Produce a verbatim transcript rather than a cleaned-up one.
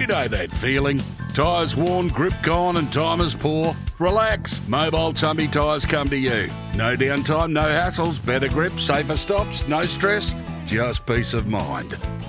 know that feeling. Tyres worn, grip gone and time is poor? Relax, Mobile Tumby Tyres come to you. No downtime, no hassles, better grip, safer stops, no stress, just peace of mind.